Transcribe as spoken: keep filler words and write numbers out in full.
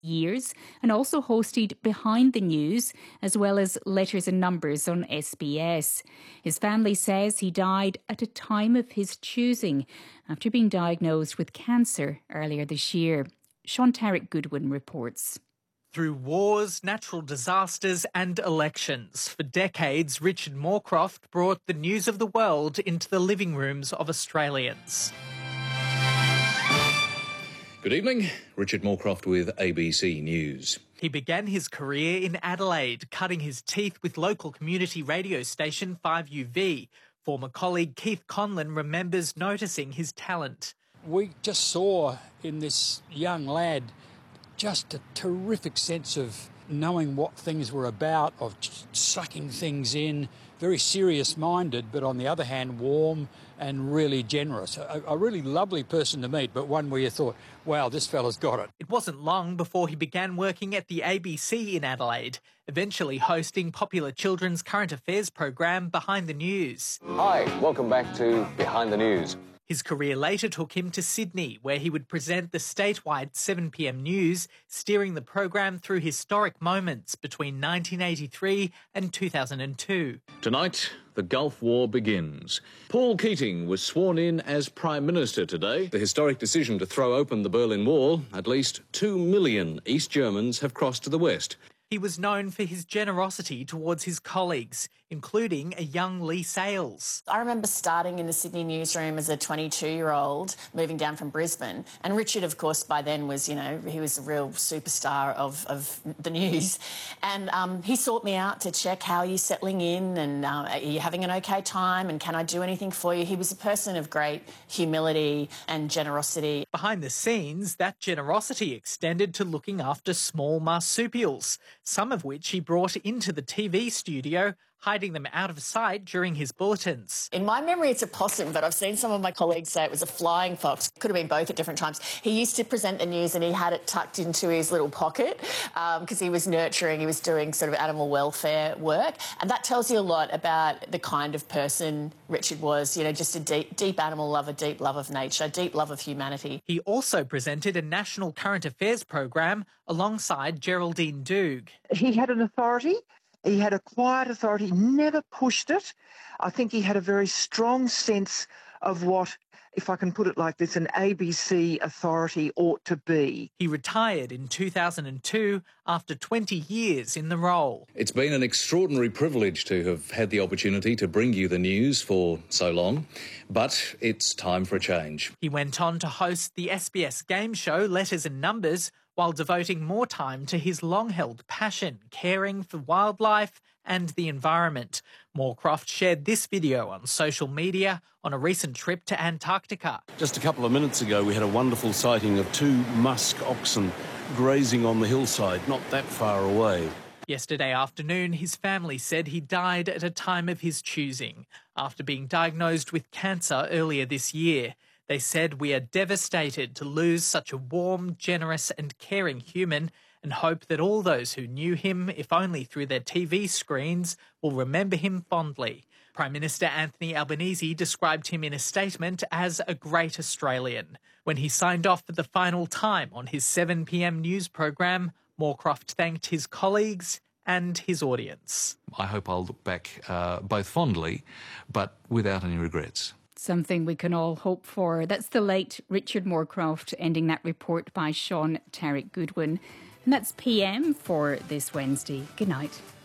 years and also hosted Behind the News as well as Letters and Numbers on S B S. His family says he died at a time of his choosing after being diagnosed with cancer earlier this year. Sean Tarek Goodwin reports. Through wars, natural disasters and elections, for decades Richard Morecroft brought the news of the world into the living rooms of Australians. Good evening, Richard Morecroft with A B C News. He began his career in Adelaide, cutting his teeth with local community radio station five U V. Former colleague Keith Conlon remembers noticing his talent. We just saw in this young lad just a terrific sense of knowing what things were about, of sucking things in, very serious-minded, but on the other hand, warm and really generous. A, a really lovely person to meet, but one where you thought, wow, this fella's got it. It wasn't long before he began working at the A B C in Adelaide, eventually hosting popular children's current affairs program Behind the News. Hi, welcome back to Behind the News. His career later took him to Sydney, where he would present the statewide seven p m news, steering the program through historic moments between nineteen eighty-three and two thousand two. Tonight, the Gulf War begins. Paul Keating was sworn in as Prime Minister today. The historic decision to throw open the Berlin Wall, at least two million East Germans have crossed to the west. He was known for his generosity towards his colleagues, including a young Lee Sales. I remember starting in the Sydney newsroom as a twenty-two-year-old, moving down from Brisbane. And Richard, of course, by then was, you know, he was a real superstar of, of the news. And um, he sought me out to check how you're settling in and uh, are you having an okay time and can I do anything for you? He was a person of great humility and generosity. Behind the scenes, that generosity extended to looking after small marsupials, some of which he brought into the T V studio, hiding them out of sight during his bulletins. In my memory, it's a possum, but I've seen some of my colleagues say it was a flying fox. Could have been both at different times. He used to present the news and he had it tucked into his little pocket because um, he was nurturing, he was doing sort of animal welfare work. And that tells you a lot about the kind of person Richard was, you know, just a deep, deep animal lover, deep love of nature, deep love of humanity. He also presented a national current affairs program alongside Geraldine Doog. He had an authority. He had a quiet authority, never pushed it. I think he had a very strong sense of what, if I can put it like this, an A B C authority ought to be. He retired in two thousand two after twenty years in the role. It's been an extraordinary privilege to have had the opportunity to bring you the news for so long, but it's time for a change. He went on to host the S B S game show Letters and Numbers, while devoting more time to his long-held passion, caring for wildlife and the environment. Morecroft shared this video on social media on a recent trip to Antarctica. Just a couple of minutes ago, we had a wonderful sighting of two musk oxen grazing on the hillside, not that far away. Yesterday afternoon, his family said he died at a time of his choosing, after being diagnosed with cancer earlier this year. They said, "We are devastated to lose such a warm, generous and caring human and hope that all those who knew him, if only through their T V screens, will remember him fondly." Prime Minister Anthony Albanese described him in a statement as a great Australian. When he signed off for the final time on his seven p m news program, Morecroft thanked his colleagues and his audience. I hope I'll look back uh, both fondly, but without any regrets. Something we can all hope for. That's the late Richard Morecroft, ending that report by Sean Tarek Goodwin. And that's P M for this Wednesday. Good night.